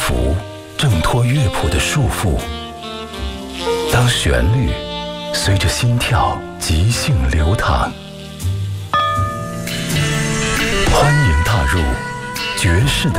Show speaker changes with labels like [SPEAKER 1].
[SPEAKER 1] 符挣脱乐谱的束缚，当旋律随着心跳即兴流淌。欢迎踏入爵士的